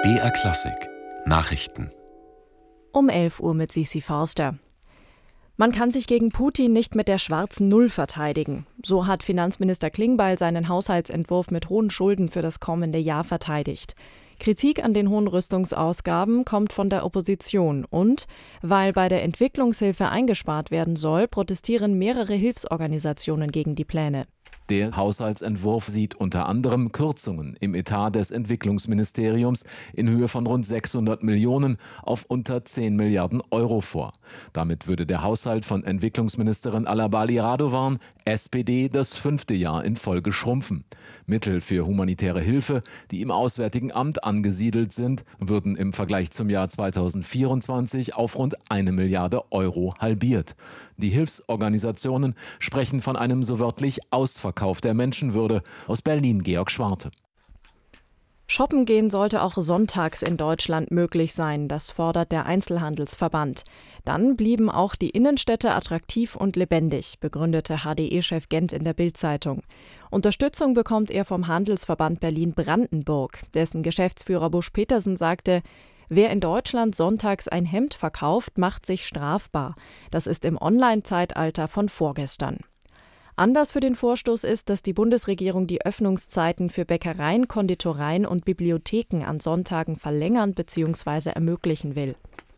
BR Klassik Nachrichten Um 11 Uhr mit Sisi Forster. Man kann sich gegen Putin nicht mit der schwarzen Null verteidigen. So hat Finanzminister Klingbeil seinen Haushaltsentwurf mit hohen Schulden für das kommende Jahr verteidigt. Kritik an den hohen Rüstungsausgaben kommt von der Opposition und, weil bei der Entwicklungshilfe eingespart werden soll, protestieren mehrere Hilfsorganisationen gegen die Pläne. Der Haushaltsentwurf sieht unter anderem Kürzungen im Etat des Entwicklungsministeriums in Höhe von rund 600 Millionen auf unter 10 Milliarden Euro vor. Damit würde der Haushalt von Entwicklungsministerin Alabali Radovan, SPD, das 5. Jahr in Folge schrumpfen. Mittel für humanitäre Hilfe, die im Auswärtigen Amt angesiedelt sind, würden im Vergleich zum Jahr 2024 auf rund 1 Milliarde Euro halbiert. Die Hilfsorganisationen sprechen von einem so wörtlich Ausverkauf der Menschenwürde. Aus Berlin Georg Schwarte. Shoppen gehen sollte auch sonntags in Deutschland möglich sein, das fordert der Einzelhandelsverband. Dann blieben auch die Innenstädte attraktiv und lebendig, begründete HDE-Chef Gent in der Bild-Zeitung. Unterstützung bekommt er vom Handelsverband Berlin-Brandenburg. Dessen Geschäftsführer Busch Petersen sagte: Wer in Deutschland sonntags ein Hemd verkauft, macht sich strafbar. Das ist im Online-Zeitalter von vorgestern. Anders für den Vorstoß ist, dass die Bundesregierung die Öffnungszeiten für Bäckereien, Konditoreien und Bibliotheken an Sonntagen verlängern bzw. ermöglichen will.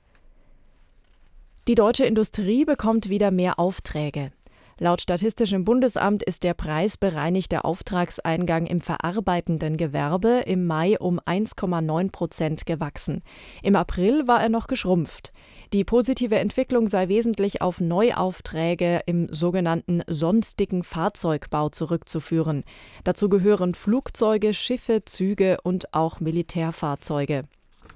Die deutsche Industrie bekommt wieder mehr Aufträge. Laut Statistischem Bundesamt ist der preisbereinigte Auftragseingang im verarbeitenden Gewerbe im Mai um 1,9% gewachsen. Im April war er noch geschrumpft. Die positive Entwicklung sei wesentlich auf Neuaufträge im sogenannten sonstigen Fahrzeugbau zurückzuführen. Dazu gehören Flugzeuge, Schiffe, Züge und auch Militärfahrzeuge.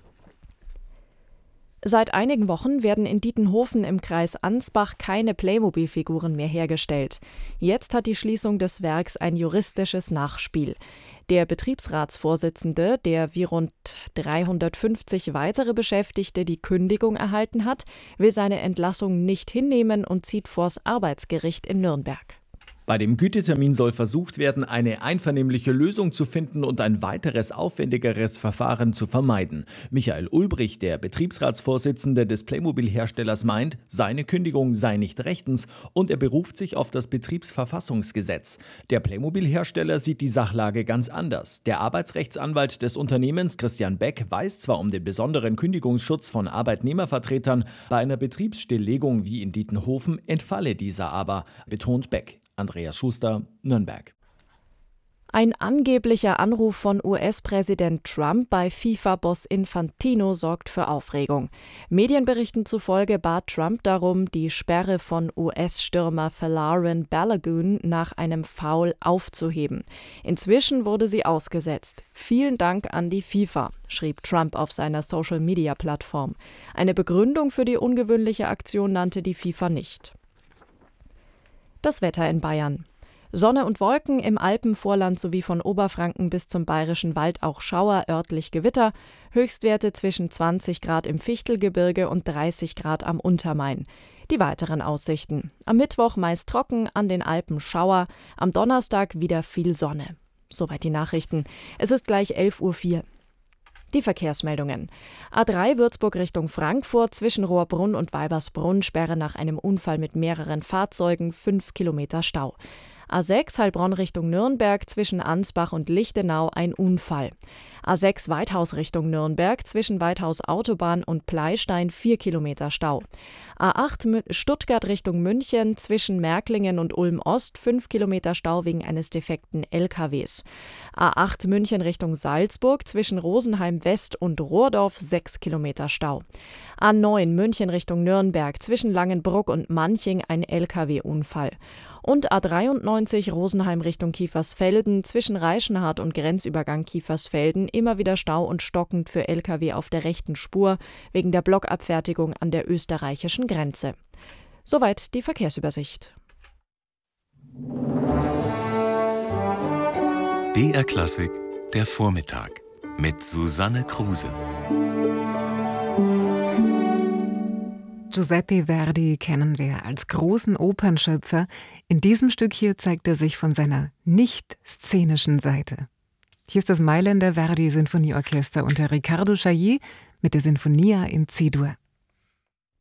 Seit einigen Wochen werden in Dietenhofen im Kreis Ansbach keine Playmobil-Figuren mehr hergestellt. Jetzt hat die Schließung des Werks ein juristisches Nachspiel. Der Betriebsratsvorsitzende, der wie rund 350 weitere Beschäftigte die Kündigung erhalten hat, will seine Entlassung nicht hinnehmen und zieht vors Arbeitsgericht in Nürnberg. Bei dem Gütetermin soll versucht werden, eine einvernehmliche Lösung zu finden und ein weiteres aufwendigeres Verfahren zu vermeiden. Michael Ulbrich, der Betriebsratsvorsitzende des Playmobil-Herstellers, meint, seine Kündigung sei nicht rechtens und er beruft sich auf das Betriebsverfassungsgesetz. Der Playmobil-Hersteller sieht die Sachlage ganz anders. Der Arbeitsrechtsanwalt des Unternehmens, Christian Beck, weiß zwar um den besonderen Kündigungsschutz von Arbeitnehmervertretern, bei einer Betriebsstilllegung wie in Dietenhofen entfalle dieser aber, betont Beck. Andreas Schuster, Nürnberg. Ein angeblicher Anruf von US-Präsident Trump bei FIFA-Boss Infantino sorgt für Aufregung. Medienberichten zufolge bat Trump darum, die Sperre von US-Stürmer Folarin Balogun nach einem Foul aufzuheben. Inzwischen wurde sie ausgesetzt. Vielen Dank an die FIFA, schrieb Trump auf seiner Social-Media-Plattform. Eine Begründung für die ungewöhnliche Aktion nannte die FIFA nicht. Das Wetter in Bayern. Sonne und Wolken im Alpenvorland sowie von Oberfranken bis zum Bayerischen Wald auch Schauer, örtlich Gewitter. Höchstwerte zwischen 20 Grad im Fichtelgebirge und 30 Grad am Untermain. Die weiteren Aussichten. Am Mittwoch meist trocken, an den Alpen Schauer. Am Donnerstag wieder viel Sonne. Soweit die Nachrichten. Es ist gleich 11:04 Uhr. Die Verkehrsmeldungen. A3 Würzburg Richtung Frankfurt zwischen Rohrbrunn und Weibersbrunn, Sperre nach einem Unfall mit mehreren Fahrzeugen, 5 Kilometer Stau. A6 Heilbronn Richtung Nürnberg zwischen Ansbach und Lichtenau ein Unfall. A6 Weithaus Richtung Nürnberg zwischen Weithaus Autobahn und Pleistein 4 Kilometer Stau. A8 Stuttgart Richtung München zwischen Märklingen und Ulm Ost 5 Kilometer Stau wegen eines defekten LKWs. A8 München Richtung Salzburg zwischen Rosenheim West und Rohrdorf 6 Kilometer Stau. A9 München Richtung Nürnberg zwischen Langenbruck und Manching ein LKW-Unfall. Und A93 Rosenheim Richtung Kiefersfelden zwischen Reichenhart und Grenzübergang Kiefersfelden immer wieder Stau und stockend für Lkw auf der rechten Spur wegen der Blockabfertigung an der österreichischen Grenze. Soweit die Verkehrsübersicht. BR Klassik, der Vormittag mit Susanne Kruse. Giuseppe Verdi kennen wir als großen Opernschöpfer. In diesem Stück hier zeigt er sich von seiner nicht szenischen Seite. Hier ist das Mailänder Verdi-Sinfonieorchester unter Riccardo Chailly mit der Sinfonia in C-Dur.